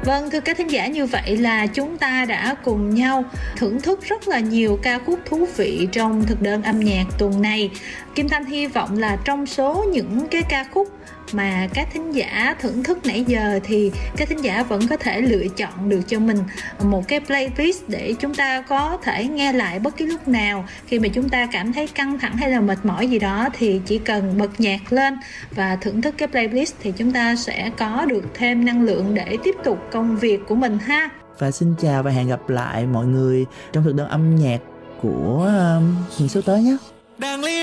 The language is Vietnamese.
Vâng, thưa các thính giả, như vậy là chúng ta đã cùng nhau thưởng thức rất là nhiều ca khúc thú vị trong thực đơn âm nhạc tuần này. Kim Thanh hy vọng là trong số những cái ca khúc mà các thính giả thưởng thức nãy giờ thì các thính giả vẫn có thể lựa chọn được cho mình một cái playlist để chúng ta có thể nghe lại bất kỳ lúc nào. Khi mà chúng ta cảm thấy căng thẳng hay là mệt mỏi gì đó thì chỉ cần bật nhạc lên và thưởng thức cái playlist thì chúng ta sẽ có được thêm năng lượng để tiếp tục công việc của mình ha. Và xin chào và hẹn gặp lại mọi người trong thực đơn âm nhạc của số tới nhé.